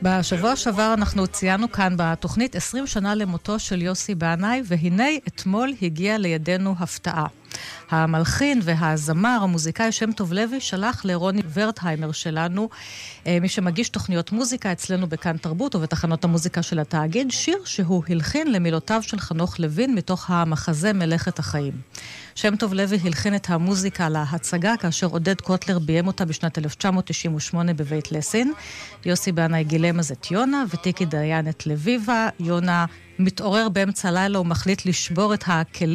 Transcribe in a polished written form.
בשבוע שעבר אנחנו ציינו כאן בתוכנית 20 שנה למותו של יוסי בנאי, והנה אתמול הגיע לידינו הפתעה. המלחין והזמר, המוזיקאי שם טוב לוי, שלח לרוני ורטהיימר שלנו, מי שמגיש תוכניות מוזיקה אצלנו בכאן תרבות ובתחנות המוזיקה של התאגיד, שיר שהוא הלחין למילותיו של חנוך לוין מתוך המחזה מלאכת החיים. שם טוב לוי הלחין את המוזיקה להצגה כאשר עודד קוטלר ביים אותה בשנת 1998 בבית לסין. יוסי בנאי גילם אז את יונה וטיקי דיין את לביבה. יונה מתעורר באמצע לילה ומחליט לשבור את הכלים